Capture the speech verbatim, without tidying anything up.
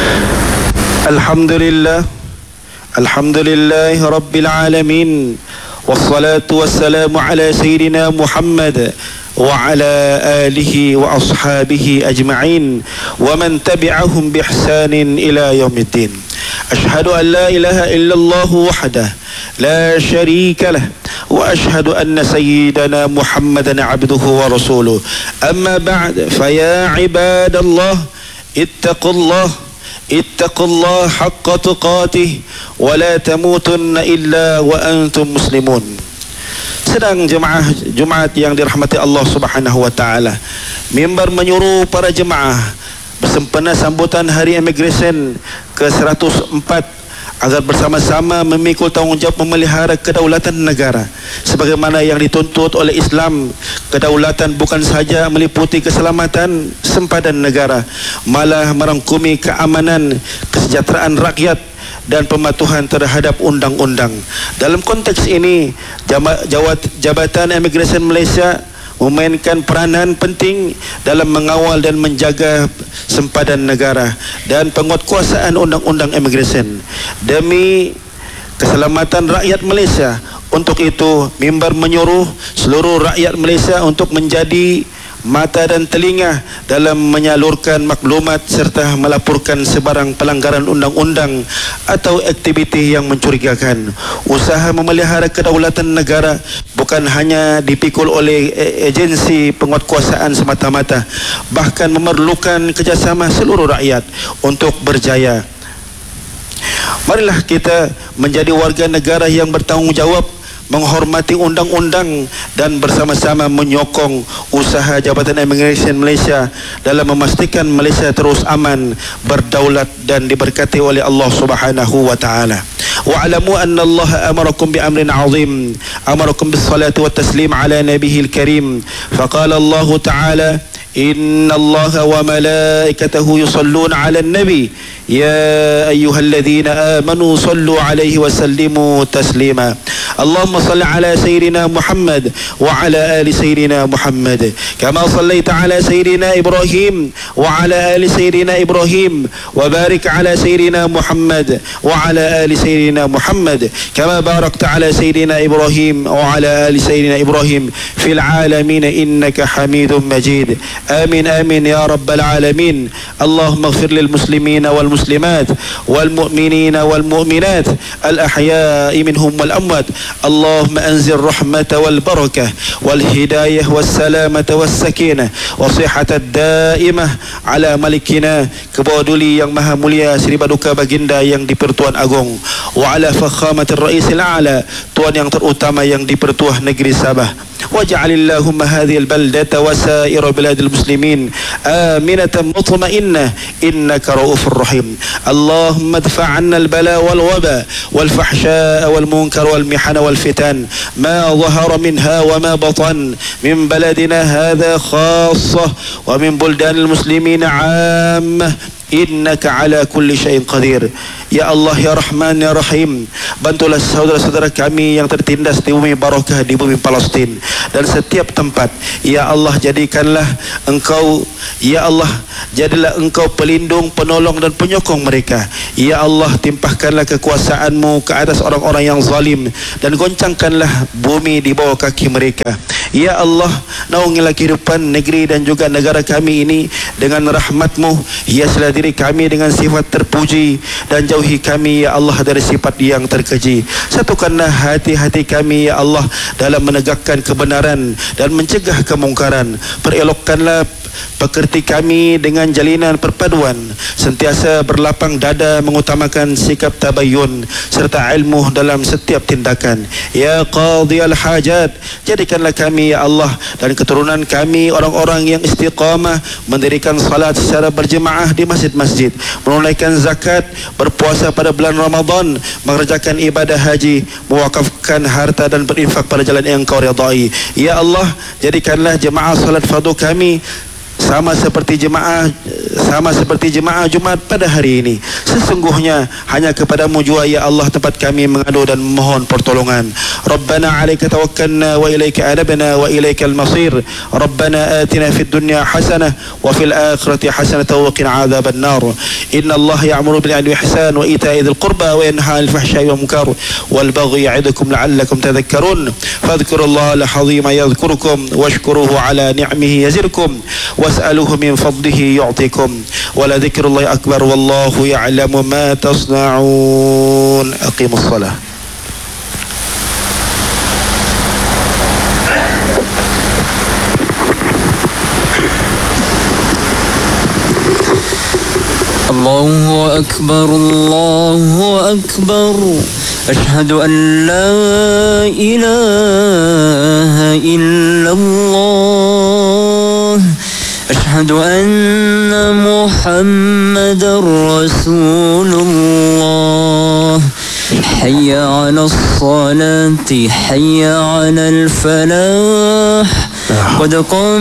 Alhamdulillah, Alhamdulillah Rabbil Alamin, wassalatu wassalamu ala Sayyidina Muhammad wa ala alihi wa ashabihi ajma'in wa man tabi'ahum bi ihsanin ila yaumiddin. Ashhadu an la ilaha illallah wahdah la syarika lah wa ashhadu anna sayyidana Muhammadan abduhu wa rasuluh. Amma ba'd, fa ya ibadallah ittaqullah ittaqullah haqqa tuqatih wa la tamutunna illa wa antum muslimun. Sedang jemaah Jumaat yang dirahmati Allah Subhanahu wa taala, mimbar menyuruh para jemaah bersempena sambutan Hari Immigration ke seratus empat agar bersama-sama memikul tanggungjawab memelihara kedaulatan negara sebagaimana yang dituntut oleh Islam. Kedaulatan bukan sahaja meliputi keselamatan sempadan negara, malah merangkumi keamanan, kesejahteraan rakyat dan pematuhan terhadap undang-undang. Dalam konteks ini, Jabatan Immigration Malaysia memainkan peranan penting dalam mengawal dan menjaga sempadan negara dan penguatkuasaan undang-undang immigration demi keselamatan rakyat Malaysia. Untuk itu, mimbar menyuruh seluruh rakyat Malaysia untuk menjadi mata dan telinga dalam menyalurkan maklumat serta melaporkan sebarang pelanggaran undang-undang atau aktiviti yang mencurigakan. Usaha memelihara kedaulatan negara bukan hanya dipikul oleh agensi penguatkuasaan semata-mata, bahkan memerlukan kerjasama seluruh rakyat untuk berjaya. Marilah kita menjadi warga negara yang bertanggungjawab, menghormati undang-undang dan bersama-sama menyokong usaha Jabatan Immigration Malaysia dalam memastikan Malaysia terus aman, berdaulat dan diberkati oleh Allah Subhanahu wa taala. Wa'lamu anna Allah amarakum bi amrin 'azim, amarakum bis salati wat taslim ala nabiyil karim. Faqala Allah ta'ala, inna Allah wa malaikatahu yusalluna 'alan nabi ya ayyuhalladzina amanu sallu 'alaihi wa sallimu taslima. Allahumma salli 'ala sayyidina Muhammad wa 'ala ali sayyidina Muhammad kama sallaita 'ala sayyidina Ibrahim wa 'ala ali sayyidina Ibrahim wa barik 'ala sayyidina Muhammad wa 'ala ali sayyidina Muhammad kama barakta 'ala sayyidina Ibrahim wa 'ala ali sayyidina Ibrahim fil 'alamin innaka Hamidum Majid. Amin amin ya rabbal alamin. Allahumma ighfir lil muslimin wal muslimat wal mu'minin wal mu'minat al ahya'i minhum wal amwat. Allahumma anzil rahmata wal barakah wal hidayah was salamata was sakinah was sihhata daimah ala malikina, kebawa duli yang maha mulia Sri Paduka Baginda yang di-Pertuan Agong, wa ala fakhamatir ra'isil a'la, tuan yang terutama yang di-Pertuan Negeri Sabah. واجعل اللهم هذه البلدة وسائر بلاد المسلمين آمنة مطمئنة إنك رؤوف رحيم. اللهم ادفع عنا البلاء والوباء والفحشاء والمنكر والمحن والفتن ما ظهر منها وما بطن من بلدنا هذا خاصة ومن بلدان المسلمين عامة إنك على كل شيء قدير. Ya Allah, ya Rahman, ya Rahim, bantulah saudara-saudara kami yang tertindas di bumi barakah, di bumi Palestin dan setiap tempat. Ya Allah, jadikanlah Engkau, ya Allah, jadilah Engkau pelindung, penolong dan penyokong mereka. Ya Allah, timpahkanlah kekuasaan-Mu ke atas orang-orang yang zalim dan goncangkanlah bumi di bawah kaki mereka. Ya Allah, naungilah kehidupan negeri dan juga negara kami ini dengan rahmat-Mu. Hiaslah diri kami dengan sifat terpuji dan jauhi kami ya Allah dari sifat yang terkeji. Satukanlah hati-hati kami ya Allah dalam menegakkan kebenaran dan mencegah kemungkaran. Perelokkanlah pekerti kami dengan jalinan perpaduan, sentiasa berlapang dada mengutamakan sikap tabayyun serta ilmu dalam setiap tindakan. Ya Qadhiyal Hajat, jadikanlah kami ya Allah dan keturunan kami orang-orang yang istiqamah mendirikan salat secara berjemaah di masjid-masjid, menunaikan zakat, berpuasa pada bulan Ramadan, mengerjakan ibadah haji, mewakafkan harta dan berinfak pada jalan yang Engkau ridai. Ya Allah, jadikanlah jemaah salat fardu kami sama seperti jemaah sama seperti jemaah Jumaat pada hari ini. Sesungguhnya hanya kepadamu jua ya Allah tempat kami mengadu dan memohon pertolongan. Rabbana 'alaika tawakkalna wa ilaika anabna wa ilaikal masir. Rabbana atina fid dunya hasanah wa fil akhirati hasanah wa qina adzaban nar. إن الله يأمر بالعدل والإحسان وإيتاء ذي القربى وينهى عن الفحشاء والمنكر والبغي يعظكم لعلكم تذكرون فاذكروا الله العظيم يذكركم واشكروه على نعمه يزركم واسألوه من فضله يعطيكم ولذكر الله أكبر والله يعلم ما تصنعون. أقيموا الصلاة. الله أكبر الله أكبر أشهد أن لا إله إلا الله أشهد أن محمدا رسول الله حي على الصلاة حي على الفلاح قد قام